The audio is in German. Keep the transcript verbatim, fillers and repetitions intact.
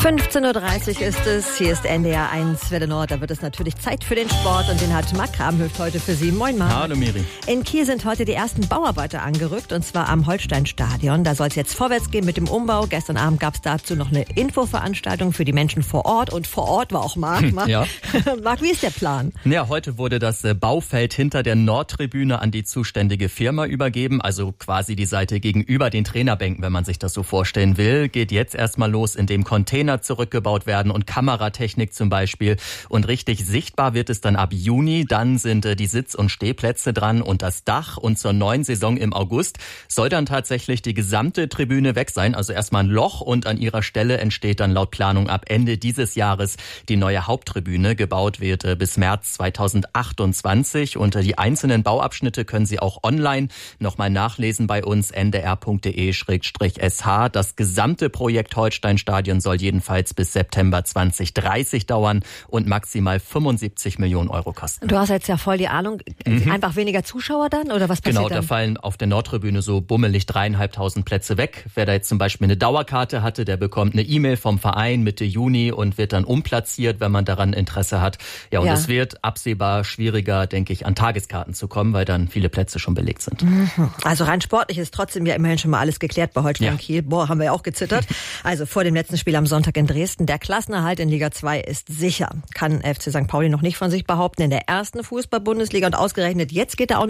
fünfzehn Uhr dreißig ist es, hier ist N D R eins Welle Nord, da wird es natürlich Zeit für den Sport und den hat Marc Kramhöft heute für Sie. Moin Marc. Hallo Miri. In Kiel sind heute die ersten Bauarbeiter angerückt und zwar am Holsteinstadion. Da soll es jetzt vorwärts gehen mit dem Umbau. Gestern Abend gab es dazu noch eine Infoveranstaltung für die Menschen vor Ort und vor Ort war auch Marc. Marc, ja. Marc, wie ist der Plan? Ja, heute wurde das Baufeld hinter der Nordtribüne an die zuständige Firma übergeben, also quasi die Seite gegenüber den Trainerbänken, wenn man sich das so vorstellen will. Geht jetzt erstmal los, indem Container zurückgebaut werden und Kameratechnik zum Beispiel. Und richtig sichtbar wird es dann ab Juni. Dann sind äh, die Sitz- und Stehplätze dran und das Dach. Und zur neuen Saison im August soll dann tatsächlich die gesamte Tribüne weg sein. Also erstmal ein Loch und an ihrer Stelle entsteht dann laut Planung ab Ende dieses Jahres die neue Haupttribüne. Gebaut wird äh, bis März zweitausendachtundzwanzig. Und äh, die einzelnen Bauabschnitte können Sie auch online nochmal nachlesen bei uns n d r punkt d e slash s h. Das gesamte Projekt Holsteinstadion soll jedenfalls bis September zwanzig dreißig dauern und maximal fünfundsiebzig Millionen Euro kosten. Du hast jetzt ja voll die Ahnung. Mhm. Einfach weniger Zuschauer dann oder was passiert Genau, dann? da fallen auf der Nordtribüne so bummelig dreieinhalbtausend Plätze weg. Wer da jetzt zum Beispiel eine Dauerkarte hatte, der bekommt eine E-Mail vom Verein Mitte Juni und wird dann umplatziert, wenn man daran Interesse hat. Ja, und ja. es wird absehbar schwieriger, denke ich, an Tageskarten zu kommen, weil dann viele Plätze schon belegt sind. Mhm. Also rein sportlich ist trotzdem ja immerhin schon mal alles geklärt bei Holstein Kiel. Ja. Boah, haben wir ja auch gezittert. Also vor dem letzten Spiel am Sonntag in Dresden. Der Klassenerhalt in Liga zwei ist sicher. Kann F C Sankt Pauli noch nicht von sich behaupten in der ersten Fußball-Bundesliga. Und ausgerechnet jetzt geht er auch noch